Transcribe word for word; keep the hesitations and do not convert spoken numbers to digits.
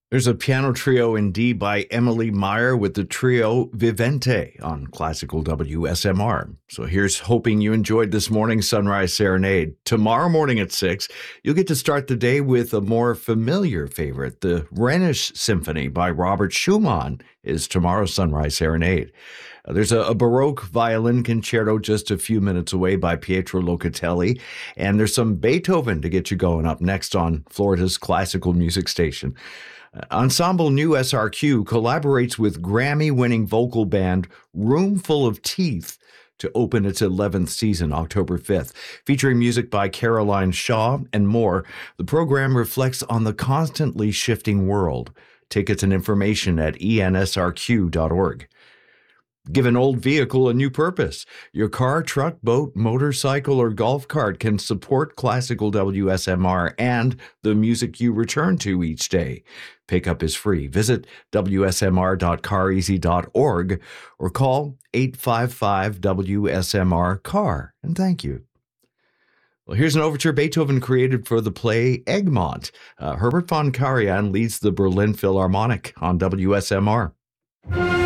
There's a piano trio in D by Emily Meyer with the trio Vivente on Classical W S M R. So here's hoping you enjoyed this morning's Sunrise Serenade. Tomorrow morning at six, you'll get to start the day with a more familiar favorite. The Rhenish Symphony by Robert Schumann is tomorrow's Sunrise Serenade. Uh, There's a, a Baroque violin concerto just a few minutes away by Pietro Locatelli, and there's some Beethoven to get you going up next on Florida's classical music station. Uh, Ensemble New S R Q collaborates with Grammy-winning vocal band Roomful of Teeth to open its eleventh season, October fifth. Featuring music by Caroline Shaw and more, the program reflects on the constantly shifting world. Tickets and information at E N S R Q dot org. Give an old vehicle a new purpose. Your car, truck, boat, motorcycle, or golf cart can support classical W S M R and the music you return to each day. Pickup is free. Visit W S M R dot car easy dot org or call eight five five W S M R C A R. And thank you. Well, here's an overture Beethoven created for the play Egmont. Uh, Herbert von Karajan leads the Berlin Philharmonic on W S M R.